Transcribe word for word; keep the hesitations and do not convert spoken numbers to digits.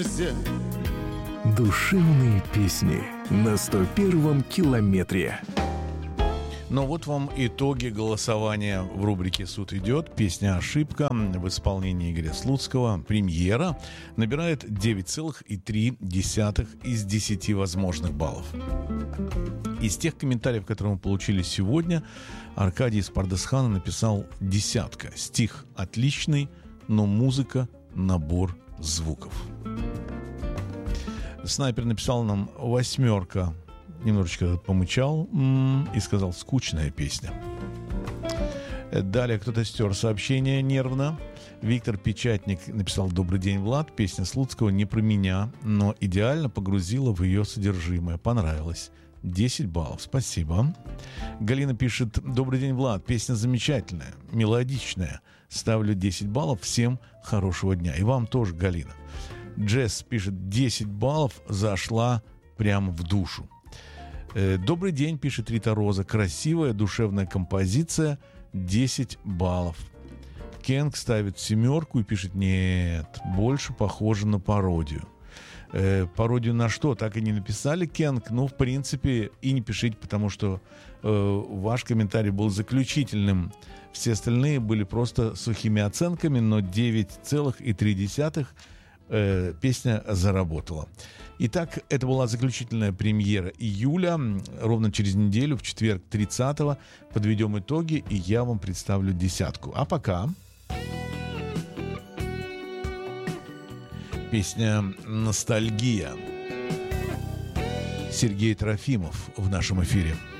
нельзя. Душевные песни на сто первом километре. Но вот вам итоги голосования в рубрике «Суд идет». Песня «Ошибка» в исполнении Игоря Слуцкого, премьера, набирает девять целых три десятых из десяти возможных баллов. Из тех комментариев, которые мы получили сегодня, Аркадий из Пардесхана написал «десятка». Стих отличный, но музыка – набор звуков. Снайпер написал нам «восьмерка». Немножечко помычал м-м, и сказал «скучная песня». Далее кто-то стер сообщение нервно. Виктор Печатник написал «Добрый день, Влад. Песня Слуцкого не про меня, но идеально погрузила в ее содержимое. Понравилось. десять баллов. Спасибо». Галина пишет «Добрый день, Влад. Песня замечательная, мелодичная. Ставлю десять баллов. Всем хорошего дня». И вам тоже, Галина. Джесс пишет «десять баллов. Зашла прямо в душу». «Добрый день», пишет Рита Роза. «Красивая, душевная композиция. десять баллов». Кенг ставит семерку и пишет «Нет, больше похоже на пародию». Э, пародию на что? Так и не написали, Кенг. Ну, в принципе, и не пишите, потому что э, ваш комментарий был заключительным. Все остальные были просто сухими оценками, но девять целых три десятых э, песня заработала. Итак, это была заключительная премьера июля. Ровно через неделю, в четверг тридцатого, подведем итоги, и я вам представлю десятку. А пока песня «Ностальгия». Сергей Трофимов в нашем эфире.